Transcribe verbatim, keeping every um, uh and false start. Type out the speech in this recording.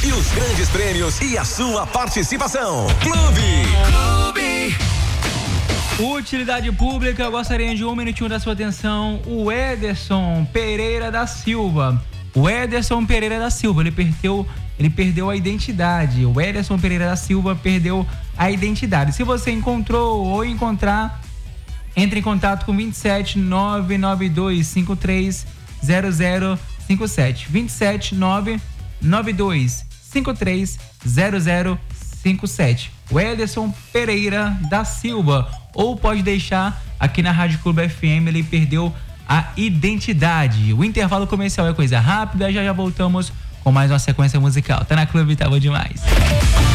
e os grandes prêmios e a sua participação. Clube. Clube. Utilidade pública, eu gostaria de um minutinho da sua atenção. O Ederson Pereira da Silva. O Ederson Pereira da Silva, ele perdeu, ele perdeu a identidade. O Ederson Pereira da Silva perdeu a identidade. Se você encontrou ou encontrar, entre em contato com vinte e sete, nove nove dois cinco três zero zero cinco sete. vinte e sete, nove nove dois cinco três zero zero cinco sete. O Ederson Pereira da Silva. Ou pode deixar aqui na Rádio Clube F M, ele perdeu a identidade. O intervalo comercial é coisa rápida, já já voltamos com mais uma sequência musical. Tá na Clube, tá bom demais.